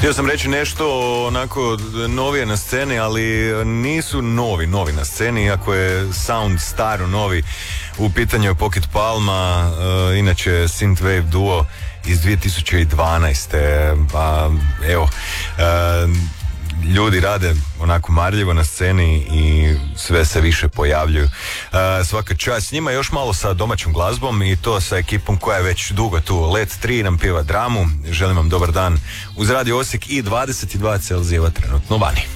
Htio sam reći nešto onako novije na sceni, ali nisu novi na sceni, iako je sound staro novi. U pitanju je Pocket Palma, inače synthwave duo iz 2012. Pa evo, ljudi rade onako marljivo na sceni i sve se više pojavljuju. Svaka čast njima, još malo sa domaćom glazbom i to sa ekipom koja je već dugo tu. Let 3 nam pjeva dramu. Želim vam dobar dan uz Radio Osijek i 22 Celzijeva trenutno vani.